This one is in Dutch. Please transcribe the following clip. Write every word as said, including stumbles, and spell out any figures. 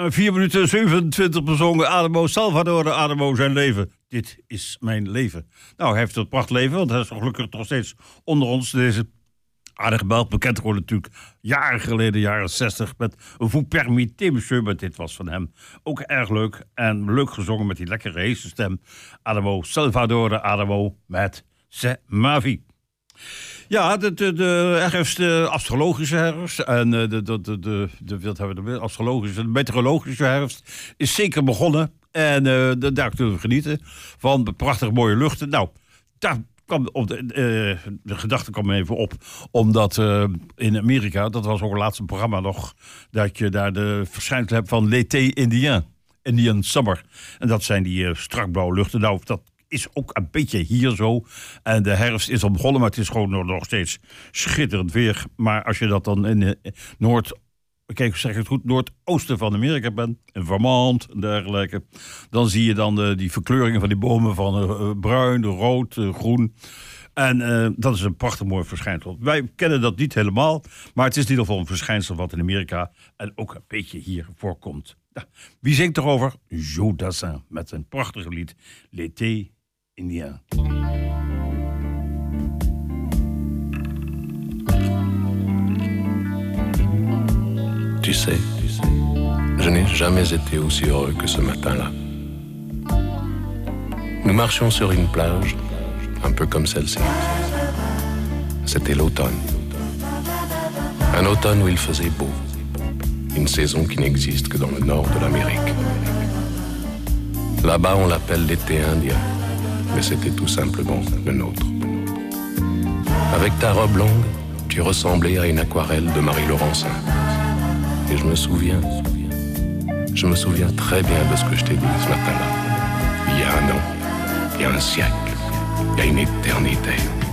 vier minuten zevenentwintig bezongen. Ademo, Salvador Ademo, zijn leven. Dit is mijn leven. Nou, hij heeft een prachtleven, want hij is gelukkig nog steeds onder ons. Deze aardige Belg, bekend geworden natuurlijk jaren geleden, jaren zestig, met Vous permettez, monsieur, maar dit was van hem ook erg leuk. En leuk gezongen met die lekkere heese stem. Ademo, Salvador Ademo met C'est ma vie. Ja, de, de, de herfst, de astrologische herfst en de, de, de, de, de, wat hebben we de astrologische, de meteorologische herfst is zeker begonnen. En uh, daar kunnen we genieten van de prachtig mooie luchten. Nou, daar kwam op de, uh, de gedachte kwam me even op, omdat uh, in Amerika, dat was ook het laatste programma nog, dat je daar de verschijnsel hebt van l'été indien, Indian Summer. En dat zijn die uh, strakblauwe luchten. Nou, dat is ook een beetje hier zo. En de herfst is al begonnen, maar het is gewoon nog steeds schitterend weer. Maar als je dat dan in uh, Noord... Kijk, zeg ik het goed, noordoosten van Amerika bent, in Vermont en dergelijke, dan zie je dan de, die verkleuringen van die bomen van uh, bruin, rood, uh, groen. En uh, dat is een prachtig mooi verschijnsel. Wij kennen dat niet helemaal, maar het is in ieder geval een verschijnsel wat in Amerika en ook een beetje hier voorkomt. Ja, wie zingt erover? Joe Dassin met zijn prachtige lied L'été indien. Tu sais, je n'ai jamais été aussi heureux que ce matin-là. Nous marchions sur une plage, un peu comme celle-ci. C'était l'automne. Un automne où il faisait beau. Une saison qui n'existe que dans le nord de l'Amérique. Là-bas, on l'appelle l'été indien, mais c'était tout simplement le nôtre. Avec ta robe longue, tu ressemblais à une aquarelle de Marie Laurencin. Et je me souviens, je me souviens très bien de ce que je t'ai dit ce matin-là. Il y a un an, il y a un siècle, il y a une éternité.